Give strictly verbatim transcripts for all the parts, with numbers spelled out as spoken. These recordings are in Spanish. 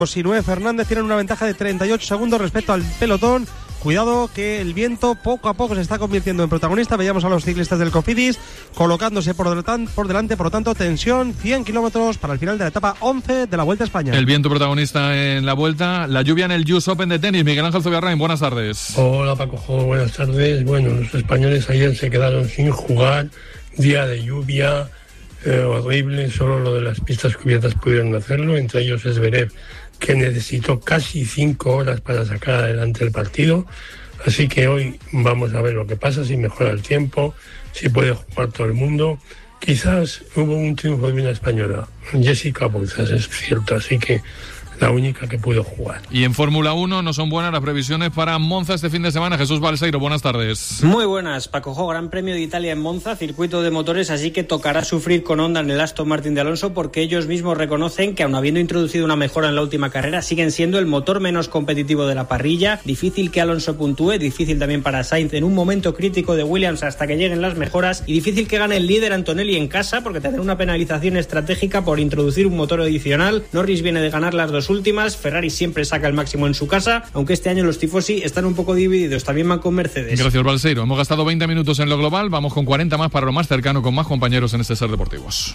Sinué Fernández tienen una ventaja de treinta y ocho segundos respecto al pelotón. Cuidado que el viento poco a poco se está convirtiendo en protagonista. Veíamos a los ciclistas del Cofidis colocándose por delante, por delante, por lo tanto tensión, cien kilómetros para el final de la etapa once de la Vuelta a España. El viento protagonista en la Vuelta, la lluvia en el U S Open de tenis. Miguel Ángel Zubiarrain, buenas tardes. Hola Paco, buenas tardes. Bueno, los españoles ayer se quedaron sin jugar, día de lluvia eh, horrible, solo lo de las pistas cubiertas pudieron hacerlo, entre ellos Zverev, que necesitó casi cinco horas para sacar adelante el partido. Así que hoy vamos a ver lo que pasa, si mejora el tiempo, si puede jugar todo el mundo. Quizás hubo un triunfo de una española, Jessica Bouzas, es cierto, así que la única que pudo jugar. Y en Fórmula uno no son buenas las previsiones para Monza este fin de semana. Jesús Balseiro, buenas tardes. Muy buenas, Paco Jo, Gran Premio de Italia en Monza, circuito de motores, así que tocará sufrir con Honda en el Aston Martin de Alonso, porque ellos mismos reconocen que aun habiendo introducido una mejora en la última carrera, siguen siendo el motor menos competitivo de la parrilla. Difícil que Alonso puntúe, difícil también para Sainz en un momento crítico de Williams hasta que lleguen las mejoras, y difícil que gane el líder Antonelli en casa, porque tendrá una penalización estratégica por introducir un motor adicional. Norris viene de ganar las dos últimas, Ferrari siempre saca el máximo en su casa, aunque este año los tifosi están un poco divididos, también van con Mercedes. Gracias, Balseiro. Hemos gastado veinte minutos en lo global, vamos con cuarenta más para lo más cercano, con más compañeros en este Ser Deportivos.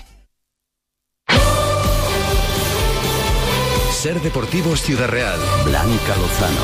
Ser Deportivos Ciudad Real, Blanca Lozano.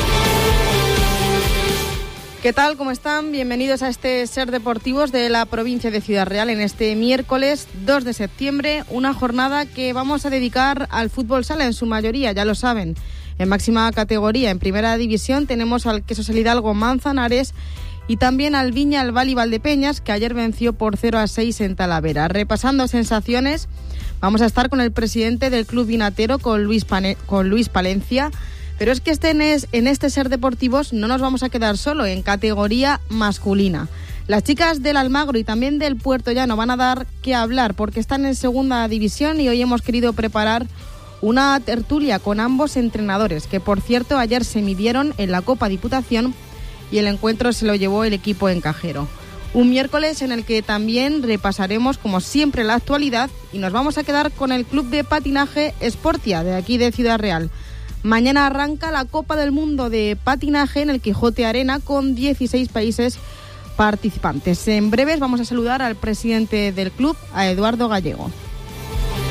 ¿Qué tal? ¿Cómo están? Bienvenidos a este Ser Deportivos de la provincia de Ciudad Real en este miércoles dos de septiembre, una jornada que vamos a dedicar al fútbol sala en su mayoría, ya lo saben. En máxima categoría, en primera división, tenemos al Quesos El Hidalgo Manzanares y también al Viña El Val y Valdepeñas, que ayer venció por cero a seis en Talavera. Repasando sensaciones, vamos a estar con el presidente del Club Vinatero, con Luis, Pane- con Luis Palencia. Pero es que este en este Ser Deportivos no nos vamos a quedar solo en categoría masculina. Las chicas del Almagro y también del Puerto Llano van a dar que hablar porque están en segunda división y hoy hemos querido preparar una tertulia con ambos entrenadores, que por cierto ayer se midieron en la Copa Diputación y el encuentro se lo llevó el equipo encajero. Un miércoles en el que también repasaremos como siempre la actualidad y nos vamos a quedar con el club de patinaje Sportia de aquí de Ciudad Real. Mañana arranca la Copa del Mundo de Patinaje en el Quijote Arena con dieciséis países participantes. En breves vamos a saludar al presidente del club, a Eduardo Gallego.